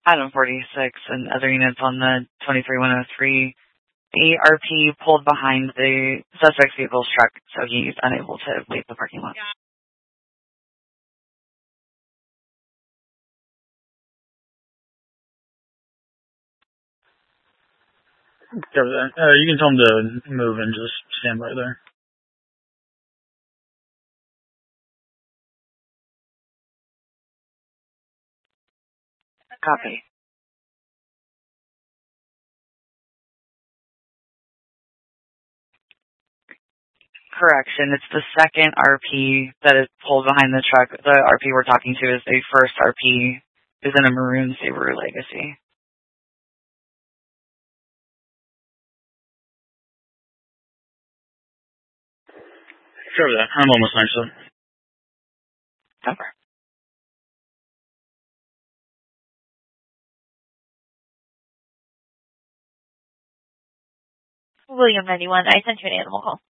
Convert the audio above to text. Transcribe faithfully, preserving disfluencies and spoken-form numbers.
Adam forty-six and other units on the twenty-three one oh three. The R P pulled behind the suspect's vehicle's truck, so he's unable to leave the parking lot. Cover that. Uh, you can tell him to move and just stand by there. Copy. Correction, it's the second R P that is pulled behind the truck. The R P we're talking to is the first R P is in a maroon Subaru Legacy. Cover that. I'm almost nine, so. Cover. William ninety-one, I sent you an animal call.